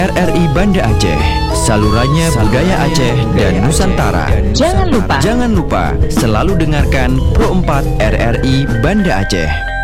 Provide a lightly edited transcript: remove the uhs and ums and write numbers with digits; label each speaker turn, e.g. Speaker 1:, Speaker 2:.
Speaker 1: RRI Banda Aceh, salurannya budaya Aceh dan Nusantara.
Speaker 2: Jangan lupa
Speaker 1: selalu dengarkan Pro 4 RRI Banda Aceh.